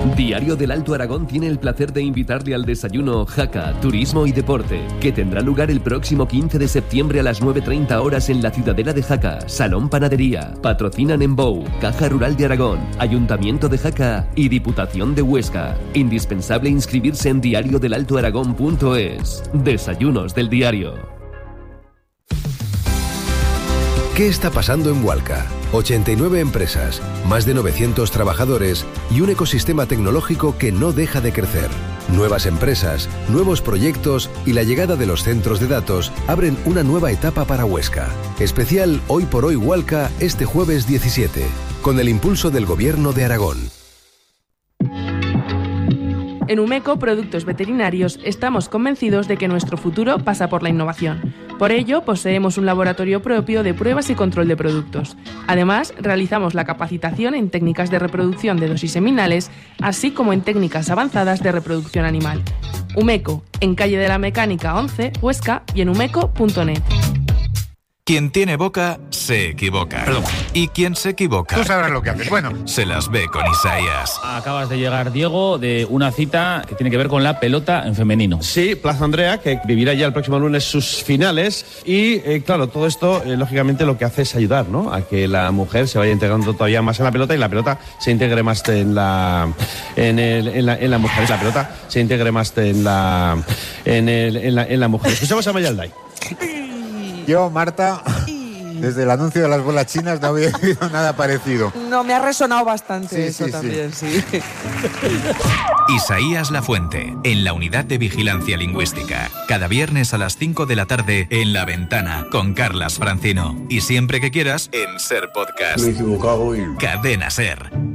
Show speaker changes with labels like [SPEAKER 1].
[SPEAKER 1] Diario del Alto Aragón tiene el placer de invitarle al desayuno Jaca, Turismo y Deporte, que tendrá lugar el próximo 15 de septiembre a las 9:30 horas en la Ciudadela de Jaca, Salón Panadería. Patrocinan Embou, Caja Rural de Aragón, Ayuntamiento de Jaca y Diputación de Huesca. Indispensable inscribirse en diariodelaltoaragón.es. Desayunos del diario.
[SPEAKER 2] ¿Qué está pasando en Hualca? 89 empresas, más de 900 trabajadores y un ecosistema tecnológico que no deja de crecer. Nuevas empresas, nuevos proyectos y la llegada de los centros de datos abren una nueva etapa para Huesca. Especial Hoy por Hoy Hualca este jueves 17, con el impulso del Gobierno de Aragón.
[SPEAKER 3] En Umeco Productos Veterinarios estamos convencidos de que nuestro futuro pasa por la innovación. Por ello, poseemos un laboratorio propio de pruebas y control de productos. Además, realizamos la capacitación en técnicas de reproducción de dosis seminales, así como en técnicas avanzadas de reproducción animal. Umeco, en Calle de la Mecánica 11, Huesca, y en umeco.net.
[SPEAKER 4] Quien tiene boca, se equivoca.
[SPEAKER 5] Perdón.
[SPEAKER 4] Y quien se equivoca...
[SPEAKER 5] Tú sabrás lo que haces. Bueno.
[SPEAKER 4] Se las ve con Isaías.
[SPEAKER 6] Acabas de llegar, Diego, de una cita que tiene que ver con la pelota en femenino.
[SPEAKER 7] Sí, Plaza Andrea, que vivirá ya el próximo lunes sus finales. Y, claro, todo esto, lógicamente, lo que hace es ayudar, ¿no?, a que la mujer se vaya integrando todavía más en la pelota y la pelota se integre más en la mujer. La pelota se integre más en la mujer. Escuchamos a Mayalday.
[SPEAKER 5] Yo, Marta, desde el anuncio de las bolas chinas no había oído nada parecido.
[SPEAKER 8] No, me ha resonado bastante
[SPEAKER 5] Sí,
[SPEAKER 8] eso
[SPEAKER 5] sí,
[SPEAKER 8] también, sí.
[SPEAKER 4] Isaías Lafuente, en la Unidad de Vigilancia Lingüística. Cada viernes a las 5 de la tarde en La Ventana, con Carlas Francino. Y siempre que quieras, en Ser Podcast.
[SPEAKER 9] Me he equivocado y...
[SPEAKER 4] Cadena Ser.